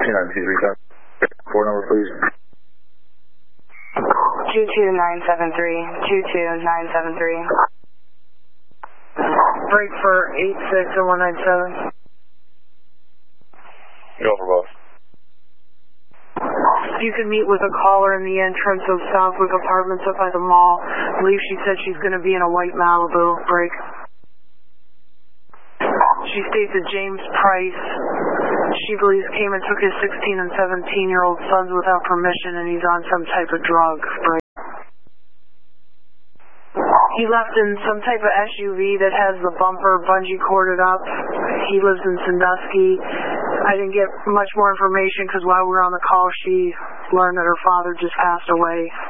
4 number, please. 22973. 22973. Break for 86 and 197. Go for both. You can meet with a caller in the entrance of Southwick Apartments up by the mall. I believe she said she's going to be in a white Malibu. Break. She states that James Price, she believes, came and took his 16 and 17-year-old sons without permission, and he's on some type of drug. Break. He left in some type of SUV that has the bumper bungee corded up. He lives in Sandusky. I didn't get much more information because while we were on the call, she learned that her father just passed away.